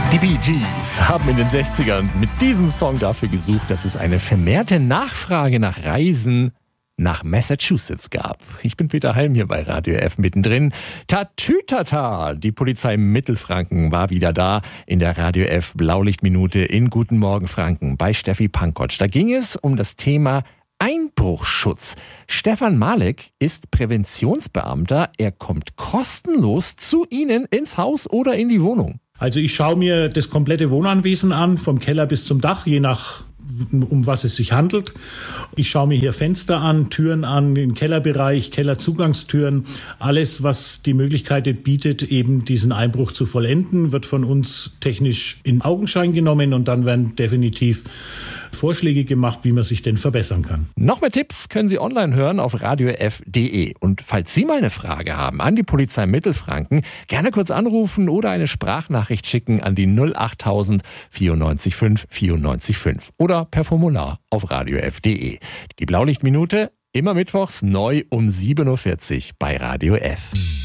Die Bee Gees haben in den 60ern mit diesem Song dafür gesucht, dass es eine vermehrte Nachfrage nach Reisen nach Massachusetts gab. Ich bin Peter Halm hier bei Radio F mittendrin. Tatütata! Die Polizei Mittelfranken war wieder da in der Radio F Blaulichtminute in Guten Morgen Franken bei Steffi Pankotsch. Da ging es um das Thema Einbruchschutz. Stefan Malek ist Präventionsbeamter. Er kommt kostenlos zu Ihnen ins Haus oder in die Wohnung. Also ich schaue mir das komplette Wohnanwesen an, vom Keller bis zum Dach, je nach um was es sich handelt. Ich schaue mir hier Fenster an, Türen an, den Kellerbereich, Kellerzugangstüren. Alles, was die Möglichkeit bietet, eben diesen Einbruch zu vollenden, wird von uns technisch in Augenschein genommen und dann werden definitiv Vorschläge gemacht, wie man sich denn verbessern kann. Noch mehr Tipps können Sie online hören auf radiof.de. Und falls Sie mal eine Frage haben an die Polizei Mittelfranken, gerne kurz anrufen oder eine Sprachnachricht schicken an die 08000 94 5 94 5 oder per Formular auf radiof.de. Die Blaulichtminute immer mittwochs neu um 7.40 Uhr bei Radio F.